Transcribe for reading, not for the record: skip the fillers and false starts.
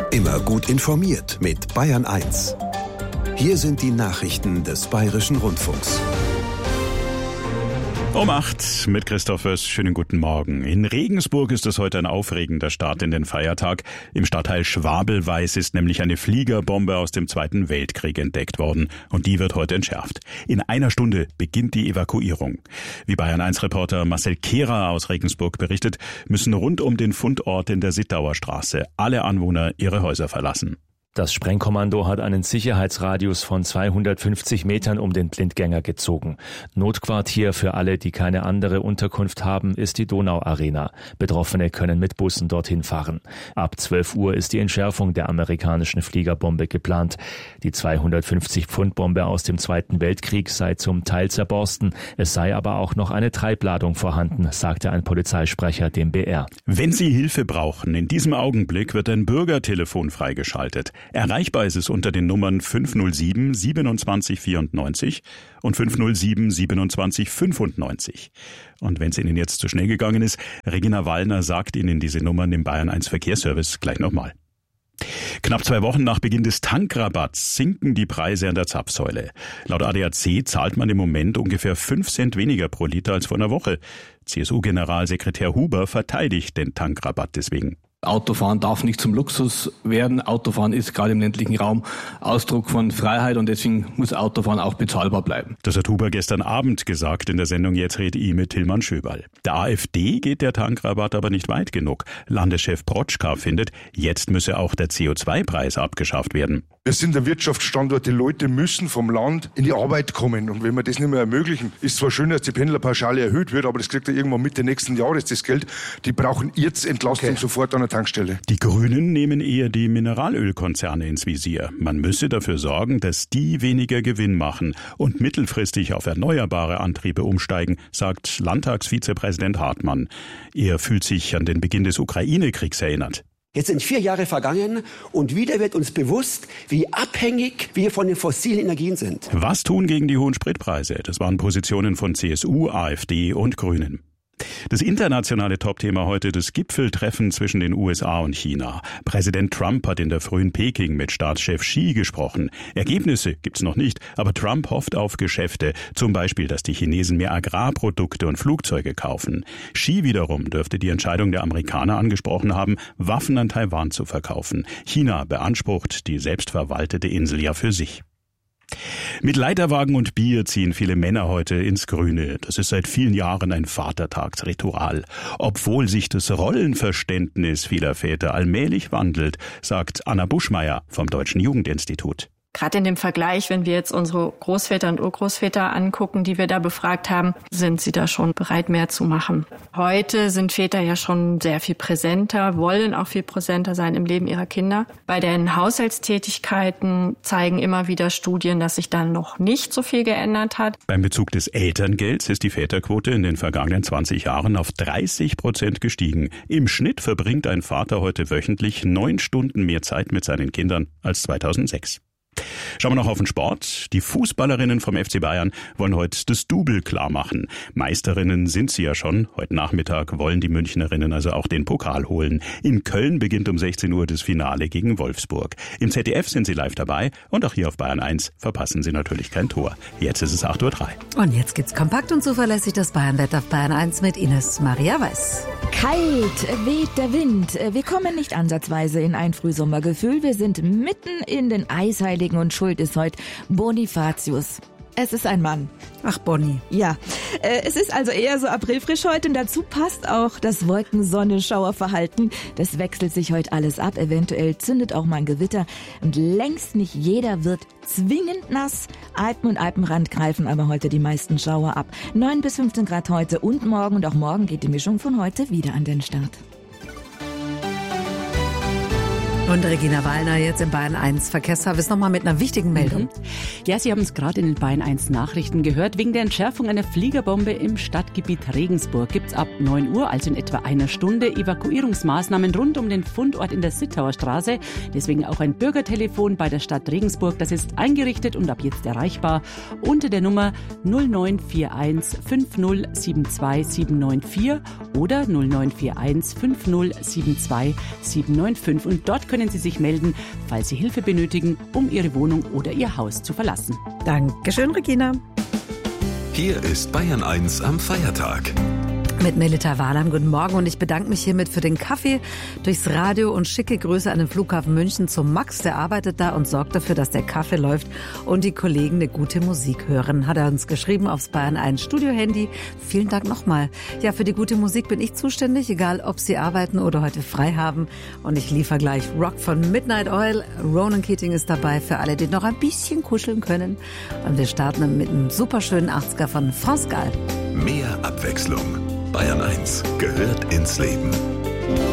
Immer gut informiert mit Bayern 1. Hier sind die Nachrichten des Bayerischen Rundfunks. Um 8 mit Christoph Wöss. Schönen guten Morgen. In Regensburg ist es heute ein aufregender Start in den Feiertag. Im Stadtteil Schwabelweiß ist nämlich eine Fliegerbombe aus dem Zweiten Weltkrieg entdeckt worden. Und die wird heute entschärft. In einer Stunde beginnt die Evakuierung. Wie Bayern 1-Reporter Marcel Kehrer aus Regensburg berichtet, müssen rund um den Fundort in der Sittauer Straße alle Anwohner ihre Häuser verlassen. Das Sprengkommando hat einen Sicherheitsradius von 250 Metern um den Blindgänger gezogen. Notquartier für alle, die keine andere Unterkunft haben, ist die Donauarena. Betroffene können mit Bussen dorthin fahren. Ab 12 Uhr ist die Entschärfung der amerikanischen Fliegerbombe geplant. Die 250-Pfund-Bombe aus dem Zweiten Weltkrieg sei zum Teil zerborsten. Es sei aber auch noch eine Treibladung vorhanden, sagte ein Polizeisprecher dem BR. Wenn Sie Hilfe brauchen, in diesem Augenblick wird ein Bürgertelefon freigeschaltet. Erreichbar ist es unter den Nummern 507 27 94 und 507 27 95. Und wenn es Ihnen jetzt zu schnell gegangen ist, Regina Wallner sagt Ihnen diese Nummern im Bayern 1 Verkehrsservice gleich nochmal. Knapp 2 Wochen nach Beginn des Tankrabatts sinken die Preise an der Zapfsäule. Laut ADAC zahlt man im Moment ungefähr 5 Cent weniger pro Liter als vor einer Woche. CSU-Generalsekretär Huber verteidigt den Tankrabatt deswegen. Autofahren darf nicht zum Luxus werden. Autofahren ist gerade im ländlichen Raum Ausdruck von Freiheit und deswegen muss Autofahren auch bezahlbar bleiben. Das hat Huber gestern Abend gesagt in der Sendung Jetzt red I mit Tilman Schöberl. Der AfD geht der Tankrabatt aber nicht weit genug. Landeschef Protschka findet, jetzt müsse auch der CO2-Preis abgeschafft werden. Wir sind der Wirtschaftsstandort, die Leute müssen vom Land in die Arbeit kommen. Und wenn wir das nicht mehr ermöglichen, ist zwar schön, dass die Pendlerpauschale erhöht wird, aber das kriegt er irgendwann Mitte nächsten Jahres, das Geld. Die brauchen jetzt Entlastung sofort an der Tankstelle. Die Grünen nehmen eher die Mineralölkonzerne ins Visier. Man müsse dafür sorgen, dass die weniger Gewinn machen und mittelfristig auf erneuerbare Antriebe umsteigen, sagt Landtagsvizepräsident Hartmann. Er fühlt sich an den Beginn des Ukraine-Kriegs erinnert. Jetzt sind 4 Jahre vergangen und wieder wird uns bewusst, wie abhängig wir von den fossilen Energien sind. Was tun gegen die hohen Spritpreise? Das waren Positionen von CSU, AfD und Grünen. Das internationale Topthema heute, das Gipfeltreffen zwischen den USA und China. Präsident Trump hat in der frühen Peking mit Staatschef Xi gesprochen. Ergebnisse gibt's noch nicht, aber Trump hofft auf Geschäfte. Zum Beispiel, dass die Chinesen mehr Agrarprodukte und Flugzeuge kaufen. Xi wiederum dürfte die Entscheidung der Amerikaner angesprochen haben, Waffen an Taiwan zu verkaufen. China beansprucht die selbstverwaltete Insel ja für sich. Mit Leiterwagen und Bier ziehen viele Männer heute ins Grüne. Das ist seit vielen Jahren ein Vatertagsritual. Obwohl sich das Rollenverständnis vieler Väter allmählich wandelt, sagt Anna Buschmeier vom Deutschen Jugendinstitut. Gerade in dem Vergleich, wenn wir jetzt unsere Großväter und Urgroßväter angucken, die wir da befragt haben, sind sie da schon bereit, mehr zu machen. Heute sind Väter ja schon sehr viel präsenter, wollen auch viel präsenter sein im Leben ihrer Kinder. Bei den Haushaltstätigkeiten zeigen immer wieder Studien, dass sich da noch nicht so viel geändert hat. Beim Bezug des Elterngelds ist die Väterquote in den vergangenen 20 Jahren auf 30% gestiegen. Im Schnitt verbringt ein Vater heute wöchentlich 9 Stunden mehr Zeit mit seinen Kindern als 2006. Schauen wir noch auf den Sport. Die Fußballerinnen vom FC Bayern wollen heute das Double klar machen. Meisterinnen sind sie ja schon. Heute Nachmittag wollen die Münchnerinnen also auch den Pokal holen. In Köln beginnt um 16 Uhr das Finale gegen Wolfsburg. Im ZDF sind sie live dabei und auch hier auf Bayern 1 verpassen sie natürlich kein Tor. Jetzt ist es 8:03 Uhr. Und jetzt gibt's kompakt und zuverlässig das Bayern-Wetter auf Bayern 1 mit Ines Maria Weiß. Kalt weht der Wind. Wir kommen nicht ansatzweise in ein Frühsommergefühl. Wir sind mitten in den Eisheiligen und schuld ist heute Bonifatius. Es ist ein Mann. Ach, Bonnie. Ja, es ist also eher so aprilfrisch heute und dazu passt auch das Wolken-Sonne-Schauerverhalten. Das wechselt sich heute alles ab. Eventuell zündet auch mal ein Gewitter und längst nicht jeder wird zwingend nass. Alpen und Alpenrand greifen aber heute die meisten Schauer ab. 9 bis 15 Grad heute und morgen und auch morgen geht die Mischung von heute wieder an den Start. Und Regina Wallner jetzt im Bayern 1 Verkehrsservice nochmal mit einer wichtigen Meldung. Ja, Sie haben es gerade in den Bayern 1 Nachrichten gehört. Wegen der Entschärfung einer Fliegerbombe im Stadtgebiet Regensburg gibt's ab 9 Uhr, also in etwa einer Stunde, Evakuierungsmaßnahmen rund um den Fundort in der Sittauer Straße. Deswegen auch ein Bürgertelefon bei der Stadt Regensburg. Das ist eingerichtet und ab jetzt erreichbar unter der Nummer 0941 5072 794 oder 0941 5072 795. Und dort können können Sie sich melden, falls Sie Hilfe benötigen, um Ihre Wohnung oder Ihr Haus zu verlassen. Dankeschön, Regina. Hier ist Bayern 1 am Feiertag. Mit Melita Wahlheim, guten Morgen, und ich bedanke mich hiermit für den Kaffee durchs Radio und schicke Grüße an den Flughafen München zum Max, der arbeitet da und sorgt dafür, dass der Kaffee läuft und die Kollegen eine gute Musik hören. Hat er uns geschrieben aufs Bayern 1 Studio-Handy. Vielen Dank nochmal. Ja, für die gute Musik bin ich zuständig, egal ob Sie arbeiten oder heute frei haben. Und ich liefere gleich Rock von Midnight Oil. Ronan Keating ist dabei für alle, die noch ein bisschen kuscheln können. Und wir starten mit einem superschönen 80er von France Gall. Mehr Abwechslung. Bayern 1 gehört ins Leben.